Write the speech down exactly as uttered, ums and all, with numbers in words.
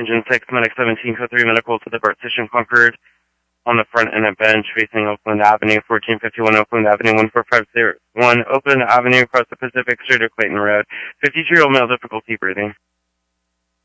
Engine six, Medic seventeen, Code three Medical to the BART station Concord on the front end of bench facing Oakland Avenue, fourteen fifty-one Oakland Avenue, one four five zero one Oakland Avenue across the Pacific Street or Clayton Road. fifty-two-year-old male, difficulty breathing.